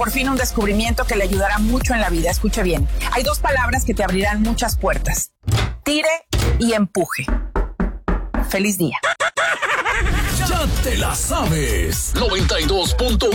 por fin un descubrimiento que le ayudará mucho en la vida. Escuche bien. Hay 2 palabras que te abrirán muchas puertas. Tire y empuje. Feliz día. Ya te la sabes. 92.1